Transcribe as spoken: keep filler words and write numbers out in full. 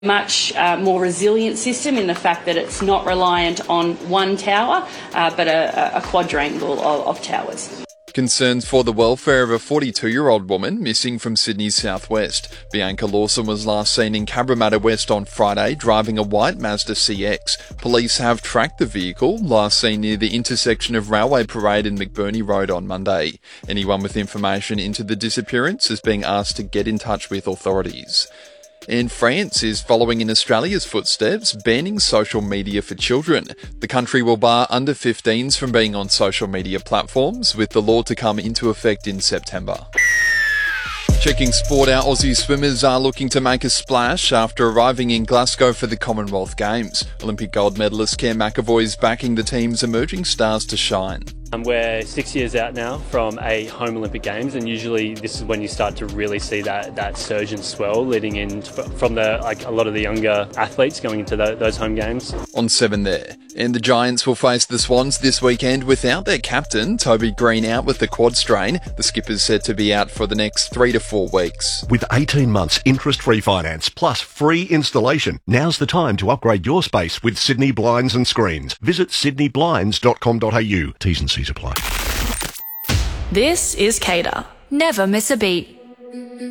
Much uh, more resilient system in the fact that it's not reliant on one tower, uh, but a, a quadrangle of, of towers. Concerns for the welfare of a forty-two-year-old woman missing from Sydney's southwest. Bianca Lawson was last seen in Cabramatta West on Friday driving a white Mazda C X. Police have tracked the vehicle, last seen near the intersection of Railway Parade and McBurney Road on Monday. Anyone with information into the disappearance is being asked to get in touch with authorities. And France is following in Australia's footsteps, banning social media for children. The country will bar under fifteens from being on social media platforms, with the law to come into effect in September. Checking sport, our Aussie swimmers are looking to make a splash after arriving in Glasgow for the Commonwealth Games. Olympic gold medalist Kerr McEvoy is backing the team's emerging stars to shine. Um, we're six years out now from a home Olympic Games, and usually this is when you start to really see that, that surge and swell leading in from the like a lot of the younger athletes going into the, those home games. On seven there. And the Giants will face the Swans this weekend without their captain, Toby Green, out with the quad strain. The skipper's said to be out for the next three to four weeks. With eighteen months interest-free finance plus free installation, now's the time to upgrade your space with Sydney Blinds and Screens. Visit sydney blinds dot com dot a u. T's and C's apply. This is Cater. Never miss a beat.